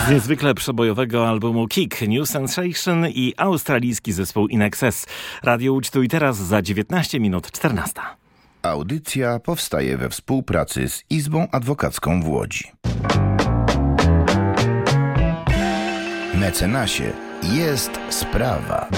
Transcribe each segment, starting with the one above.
Z niezwykle przebojowego albumu Kick, New Sensation i australijski zespół In Excess. Radio Łódź tu i teraz za 19 minut 14. Audycja powstaje we współpracy z Izbą Adwokacką w Łodzi. Mecenasie jest sprawa.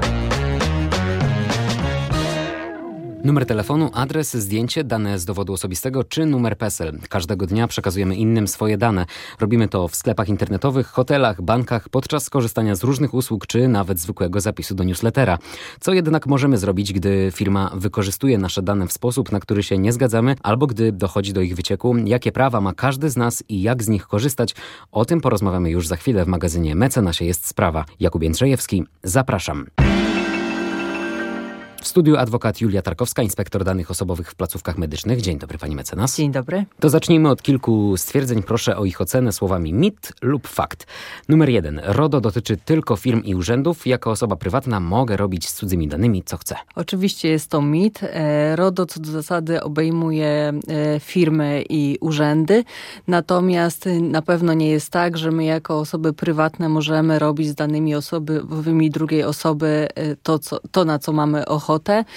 Numer telefonu, adres, zdjęcie, dane z dowodu osobistego czy numer PESEL. Każdego dnia przekazujemy innym swoje dane. Robimy to w sklepach internetowych, hotelach, bankach, podczas korzystania z różnych usług czy nawet zwykłego zapisu do newslettera. Co jednak możemy zrobić, gdy firma wykorzystuje nasze dane w sposób, na który się nie zgadzamy, albo gdy dochodzi do ich wycieku? Jakie prawa ma każdy z nas i jak z nich korzystać? O tym porozmawiamy już za chwilę w magazynie Mecenasie jest sprawa. Jakub Jędrzejewski, zapraszam. W studiu adwokat Julia Tarkowska, inspektor danych osobowych w placówkach medycznych. Dzień dobry, pani mecenas. Dzień dobry. To zacznijmy od kilku stwierdzeń. Proszę o ich ocenę słowami mit lub fakt. Numer 1. RODO dotyczy tylko firm i urzędów. Jako osoba prywatna mogę robić z cudzymi danymi, co chcę. Oczywiście jest to mit. RODO co do zasady obejmuje firmy i urzędy. Natomiast na pewno nie jest tak, że my jako osoby prywatne możemy robić z danymi osobowymi drugiej osoby to na co mamy ochotę.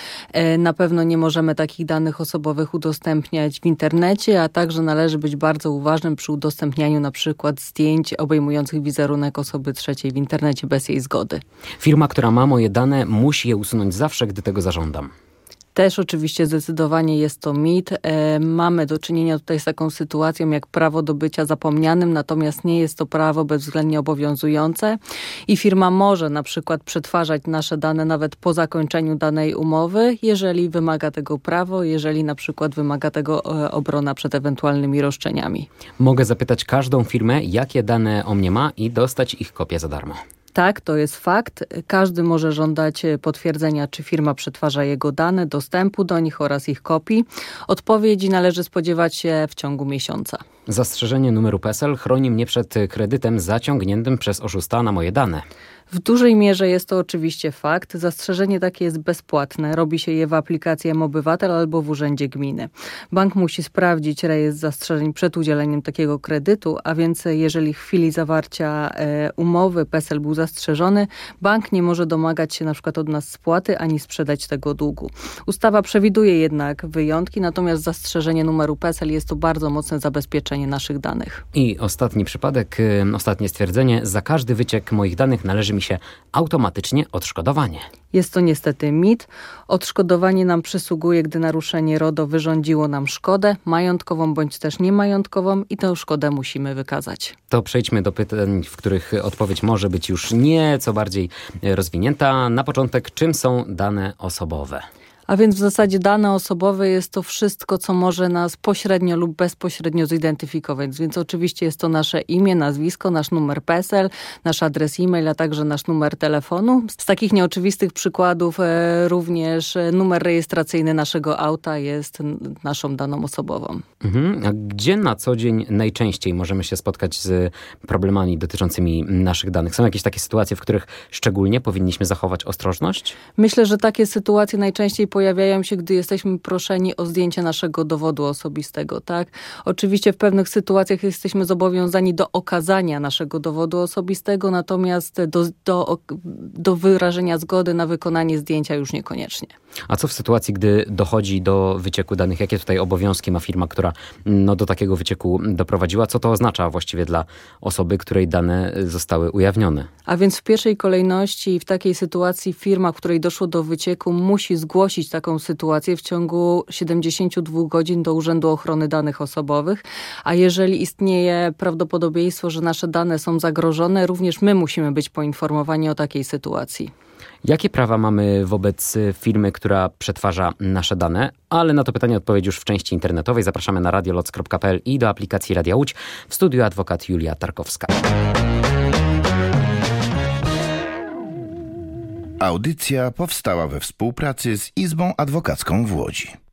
Na pewno nie możemy takich danych osobowych udostępniać w internecie, a także należy być bardzo uważnym przy udostępnianiu na przykład zdjęć obejmujących wizerunek osoby trzeciej w internecie bez jej zgody. Firma, która ma moje dane, musi je usunąć zawsze, gdy tego zażądam. Też oczywiście zdecydowanie jest to mit. Mamy do czynienia tutaj z taką sytuacją jak prawo do bycia zapomnianym, natomiast nie jest to prawo bezwzględnie obowiązujące i firma może na przykład przetwarzać nasze dane nawet po zakończeniu danej umowy, jeżeli wymaga tego prawo, jeżeli na przykład wymaga tego obrona przed ewentualnymi roszczeniami. Mogę zapytać każdą firmę, jakie dane o mnie ma i dostać ich kopię za darmo. Tak, to jest fakt. Każdy może żądać potwierdzenia, czy firma przetwarza jego dane, dostępu do nich oraz ich kopii. Odpowiedzi należy spodziewać się w ciągu miesiąca. Zastrzeżenie numeru PESEL chroni mnie przed kredytem zaciągniętym przez oszusta na moje dane. W dużej mierze jest to oczywiście fakt. Zastrzeżenie takie jest bezpłatne. Robi się je w aplikacji mObywatel albo w urzędzie gminy. Bank musi sprawdzić rejestr zastrzeżeń przed udzieleniem takiego kredytu, a więc jeżeli w chwili zawarcia umowy PESEL był zastrzeżony, bank nie może domagać się na przykład od nas spłaty ani sprzedać tego długu. Ustawa przewiduje jednak wyjątki, natomiast zastrzeżenie numeru PESEL jest to bardzo mocne zabezpieczenie naszych danych. I ostatni przypadek, ostatnie stwierdzenie. Za każdy wyciek moich danych należy mi się automatycznie odszkodowanie. Jest to niestety mit. Odszkodowanie nam przysługuje, gdy naruszenie RODO wyrządziło nam szkodę majątkową bądź też niemajątkową i tę szkodę musimy wykazać. To przejdźmy do pytań, w których odpowiedź może być już nieco bardziej rozwinięta. Na początek, czym są dane osobowe? A więc w zasadzie dane osobowe jest to wszystko, co może nas pośrednio lub bezpośrednio zidentyfikować. Więc oczywiście jest to nasze imię, nazwisko, nasz numer PESEL, nasz adres e-mail, a także nasz numer telefonu. Z takich nieoczywistych przykładów również numer rejestracyjny naszego auta jest naszą daną osobową. A gdzie na co dzień najczęściej możemy się spotkać z problemami dotyczącymi naszych danych? Są jakieś takie sytuacje, w których szczególnie powinniśmy zachować ostrożność? Myślę, że takie sytuacje najczęściej pojawiają się, gdy jesteśmy proszeni o zdjęcie naszego dowodu osobistego, tak? Oczywiście w pewnych sytuacjach jesteśmy zobowiązani do okazania naszego dowodu osobistego, natomiast do wyrażenia zgody na wykonanie zdjęcia już niekoniecznie. A co w sytuacji, gdy dochodzi do wycieku danych? Jakie tutaj obowiązki ma firma, która do takiego wycieku doprowadziła? Co to oznacza właściwie dla osoby, której dane zostały ujawnione? A więc w pierwszej kolejności w takiej sytuacji firma, w której doszło do wycieku, musi zgłosić taką sytuację w ciągu 72 godzin do Urzędu Ochrony Danych Osobowych, a jeżeli istnieje prawdopodobieństwo, że nasze dane są zagrożone, również my musimy być poinformowani o takiej sytuacji. Jakie prawa mamy wobec firmy, która przetwarza nasze dane? Ale na to pytanie odpowiedź już w części internetowej. Zapraszamy na radioloc.pl i do aplikacji Radia Łódź. W studiu adwokat Julia Tarkowska. Audycja powstała we współpracy z Izbą Adwokacką w Łodzi.